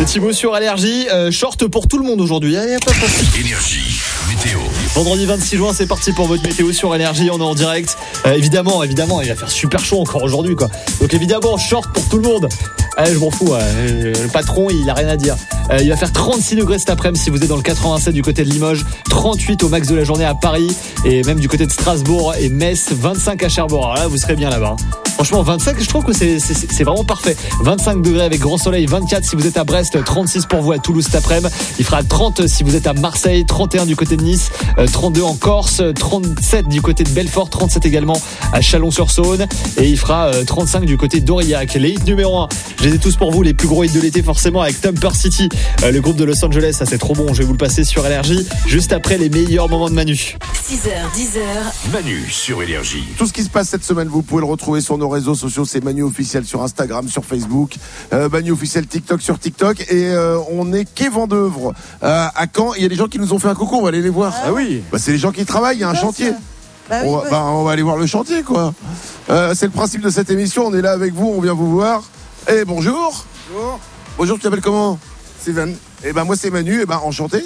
C'est Thibaut sur Énergie. Short pour tout le monde aujourd'hui. Allez, hop. Énergie, météo. Vendredi 26 juin, c'est parti pour votre météo sur Énergie. On est en direct. Évidemment, il va faire super chaud encore aujourd'hui, quoi. Donc évidemment, short pour tout le monde. Allez, je m'en fous. Le patron, il a rien à dire. Il va faire 36 degrés cet après-midi si vous êtes dans le 87 du côté de Limoges, 38 au max de la journée à Paris et même du côté de Strasbourg et Metz, 25 à Cherbourg. Alors là, vous serez bien là-bas. Franchement, 25, je trouve que c'est vraiment parfait. 25 degrés avec grand soleil, 24 si vous êtes à Brest, 36 pour vous à Toulouse cet après-midi. Il fera 30 si vous êtes à Marseille, 31 du côté de Nice, 32 en Corse, 37 du côté de Belfort, 37 également à Chalon-sur-Saône et il fera 35 du côté d'Aurillac. Les hits numéro 1, je les ai tous pour vous, les plus gros hits de l'été forcément avec Thumper City, le groupe de Los Angeles, ça c'est trop bon, je vais vous le passer sur Énergie, juste après les meilleurs moments de Manu. 6h, 10h. Manu sur Énergie. Tout ce qui se passe cette semaine, vous pouvez le retrouver sur nos réseaux sociaux. C'est Manu Officiel sur Instagram, sur Facebook, Manu Officiel TikTok sur TikTok. Et on est quai Vendeuvre à Caen. Il y a des gens qui nous ont fait un coucou, on va aller les voir. Ah oui, c'est les gens qui travaillent, il y a un chantier. On va aller voir le chantier, quoi. C'est le principe de cette émission. On est là avec vous, on vient vous voir. Et bonjour. Bonjour, tu t'appelles comment? Steven. Eh ben moi c'est Manu, enchanté.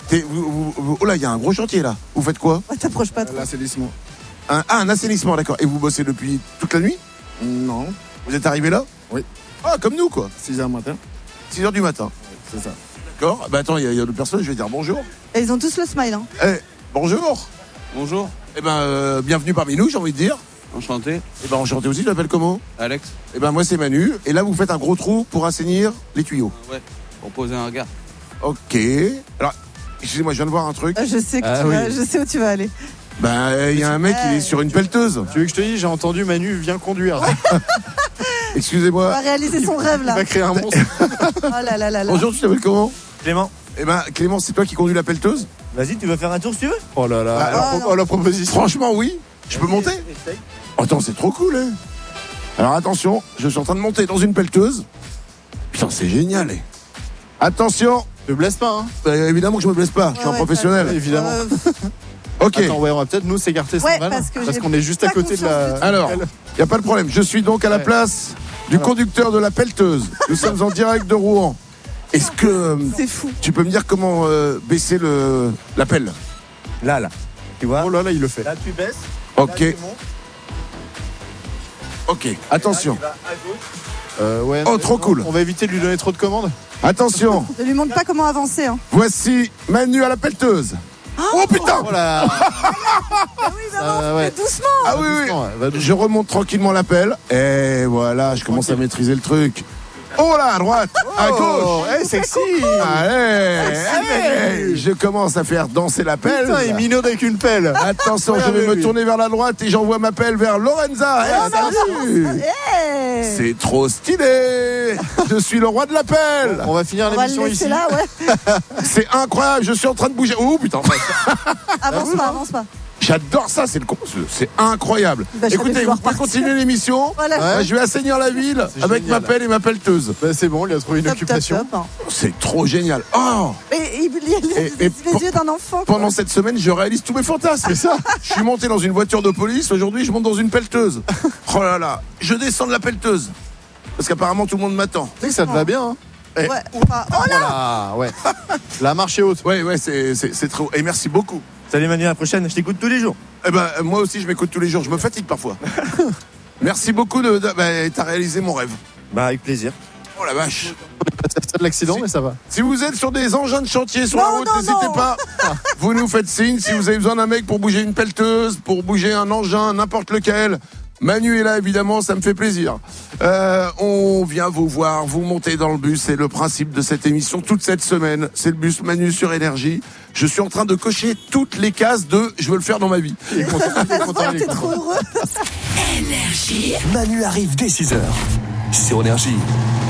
Oh là, il y a un gros chantier là. Vous faites quoi? T'approches pas trop. L'assainissement. Un assainissement, d'accord. Et vous bossez depuis toute la nuit? Non. Vous êtes arrivé là? Oui. Ah, comme nous, quoi. 6h matin. 6h du matin. C'est ça. D'accord. Attends, il y a d'autres personnes, je vais dire bonjour. Et ils ont tous le smile. Hein. Bonjour. Bonjour, Bienvenue parmi nous, j'ai envie de dire. enchanté. Enchanté aussi, tu t'appelles comment? Alex. Moi c'est Manu. Et là, vous faites un gros trou pour assainir les tuyaux. Ouais, pour poser un regard. Ok. Alors, excusez-moi, je viens de voir un truc. Je sais je sais où tu vas aller. Il y a un mec, il est sur une pelleteuse. Tu veux que je te dise, j'ai entendu Manu vient conduire. On Excusez-moi. va réaliser son rêve Il là. va créer un monstre. Oh là là là là. Bonjour, tu t'appelles comment? Clément, Clément, c'est toi qui conduis la pelleteuse? vas-y, tu veux faire un tour si tu veux? Oh là là. non. La proposition. Franchement, oui. Je peux monter? Attends, c'est trop cool, hein. Alors attention, je suis en train de monter dans une pelleteuse. Putain, c'est génial, hein. Attention. Ne blesse pas, hein. Évidemment que je me blesse pas, je suis un professionnel. Évidemment. Ok. Attends, on va peut-être nous s'écarter Ouais, sans mal, parce que qu'on est juste à pas côté de la. Alors, il n'y a pas de problème. Je suis donc à la place du conducteur de la pelleteuse. Nous sommes en direct de Rouen. Est-ce que c'est fou. tu peux me dire comment baisser la pelle? Là. Tu vois? Oh là là, il le fait. Là, tu baisses. Ok. Là, tu montes. Ok, attention. Là, tu vas à gauche. Oh, trop cool. On va éviter de lui donner trop de commandes. Attention, Ne lui montre pas comment avancer. Hein. voici Manu à la pelleteuse. Oh putain! Oh là. Oui, maman, ouais. doucement. Ah oui, Doucement, va doucement. Je remonte tranquillement la pelle. Et voilà, je commence à maîtriser le truc. Oh là, à droite, à gauche. Sexy. Allez, je commence à faire danser la pelle. Putain, il minaude avec une pelle. Attention, je vais me tourner vers la droite et j'envoie ma pelle vers Lorenza. Salut. Hey. C'est trop stylé. Je suis le roi de la pelle. On va finir On va le l'émission laisser ici. là, ouais. C'est incroyable, je suis en train de bouger. Oh putain. Avance pas. J'adore ça, c'est incroyable. Il va jamais Écoutez, vouloir vous pouvez partir. continuer l'émission. Voilà. Je vais assainir la ville C'est avec génial. ma pelle et ma pelleteuse. C'est bon, il a trouvé une Top, occupation. top, top, hein. C'est trop génial. Oh, Et il a les yeux d'un enfant. quoi. pendant cette semaine, je réalise tous mes fantasmes. C'est ça. Je suis monté dans une voiture de police. Aujourd'hui, je monte dans une pelleteuse. Oh là là, je descends de la pelleteuse parce qu'apparemment tout le monde m'attend. Tu sais que ça te va bien, hein. Eh. Ouais. Enfin, oh là. Voilà, ouais. La marche est haute. Ouais, c'est trop. Et merci beaucoup. Salut Manu, à la prochaine, je t'écoute tous les jours. Moi aussi, je m'écoute tous les jours. Je me fatigue parfois. Merci beaucoup t'as réalisé mon rêve. Avec plaisir. Oh la vache. C'est de l'accident, mais ça va. Si vous êtes sur des engins de chantier sur la Non, route, non, n'hésitez non. pas. Vous nous faites signe. Si vous avez besoin d'un mec pour bouger une pelleteuse, pour bouger un engin, n'importe lequel. Manu est là, évidemment, ça me fait plaisir. On vient vous voir, vous montez dans le bus. C'est le principe de cette émission toute cette semaine. C'est le bus Manu sur Énergie. Je suis en train de cocher toutes les cases de « je veux le faire dans ma vie ». Il est content, il est content, il est T'es content. trop heureux. Énergie. Manu arrive dès 6h sur Énergie.